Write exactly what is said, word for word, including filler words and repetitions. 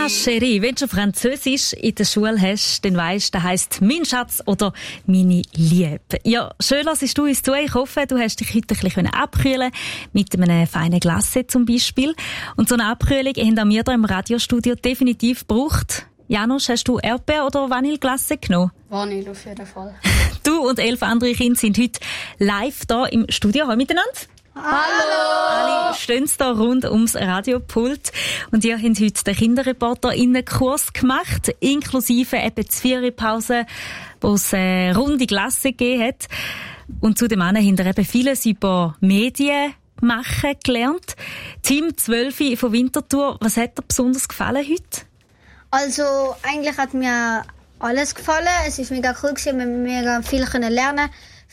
Chérie, wenn du schon Französisch in der Schule hast, dann weisst, das heisst «Mein Schatz» oder «Meine Liebe». Ja, schön lassest du uns zu. Ich hoffe, du hast dich heute ein bisschen abkühlen mit einem feinen Glacé zum Beispiel. Und so eine Abkühlung haben wir hier im Radiostudio definitiv gebraucht. Janusz, hast du Erdbeer- oder Vanilleglace genommen? Vanille auf jeden Fall. Du und elf andere Kinder sind heute live hier im Studio. Hallo miteinander. Hallo! Alle stehen da rund ums Radiopult. Und ihr habt heute den KinderreporterInnen-Kurs gemacht, inklusive eben die Viererpause, wo es eine runde Klasse gegeben hat. Und zu dem anderen habt ihr eben vieles über Medien machen gelernt. Team zwölf von Winterthur, was hat dir besonders gefallen heute? Also, eigentlich hat mir alles gefallen. Es ist mega cool gewesen, wir haben mega viel lernen können.